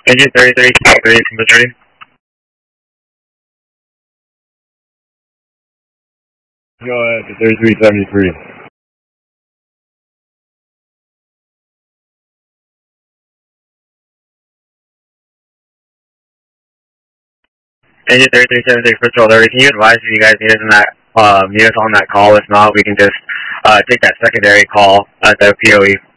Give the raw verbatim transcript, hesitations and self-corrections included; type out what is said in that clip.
Engine thirty-three, three from Missouri. Go ahead to thirty-three seventy-three. Engine thirty-three seventy-three, first of all, Larry, can you advise if you guys need us, in that, uh, need us on that call? If not, we can just uh, take that secondary call at the P O E.